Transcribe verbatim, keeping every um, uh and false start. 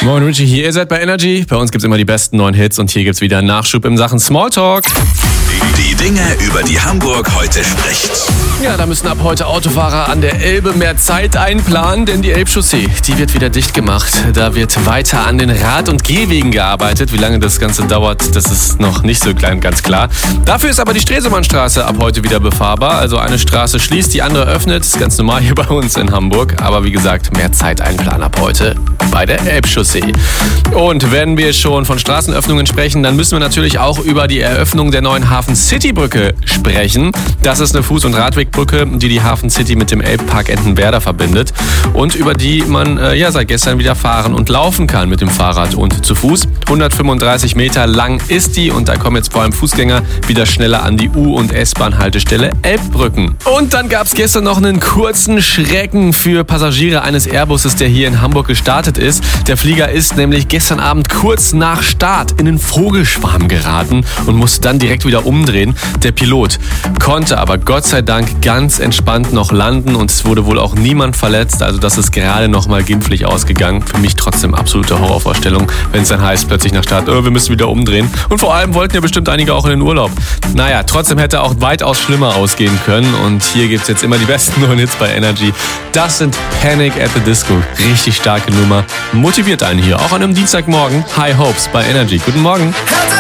Moin Richie, hier, ihr seid bei Energy. Bei uns gibt's immer die besten neuen Hits und hier gibt's wieder einen Nachschub in Sachen Smalltalk. Die Dinge, über die Hamburg heute spricht. Ja, da müssen ab heute Autofahrer an der Elbe mehr Zeit einplanen, denn die Elbchaussee, die wird wieder dicht gemacht. Da wird weiter an den Rad- und Gehwegen gearbeitet. Wie lange das Ganze dauert, das ist noch nicht so klein, ganz klar. Dafür ist aber die Stresemannstraße ab heute wieder befahrbar. Also eine Straße schließt, die andere öffnet. Das ist ganz normal hier bei uns in Hamburg. Aber wie gesagt, mehr Zeit einplanen ab heute bei der Elbchaussee. Und wenn wir schon von Straßenöffnungen sprechen, dann müssen wir natürlich auch über die Eröffnung der neuen Hafen City Brücke sprechen. Das ist eine Fuß- und Radwegbrücke, die die Hafen City mit dem Elbpark Entenwerder verbindet und über die man äh, ja seit gestern wieder fahren und laufen kann mit dem Fahrrad und zu Fuß. hundertfünfunddreißig Meter lang ist die und da kommen jetzt vor allem Fußgänger wieder schneller an die U- und S-Bahn-Haltestelle Elbbrücken. Und dann gab es gestern noch einen kurzen Schrecken für Passagiere eines Airbusses, der hier in Hamburg gestartet ist. Der Flieger ist nämlich gestern Abend kurz nach Start in den Vogelschwarm geraten und musste dann direkt wieder umdrehen. Der Pilot konnte aber Gott sei Dank ganz entspannt noch landen und es wurde wohl auch niemand verletzt. Also das ist gerade noch mal glimpflich ausgegangen. Für mich trotzdem absolute Horrorvorstellung, wenn es dann heißt plötzlich nach Start, oh, wir müssen wieder umdrehen. Und vor allem wollten ja bestimmt einige auch in den Urlaub. Naja, trotzdem hätte auch weitaus schlimmer ausgehen können und hier gibt es jetzt immer die besten neuen Hits bei Energy. Das sind Panic at the Disco. Richtig starke Nummer. Motiviert einen hier, auch an einem Dienstagmorgen. High Hopes bei Energy. Guten Morgen.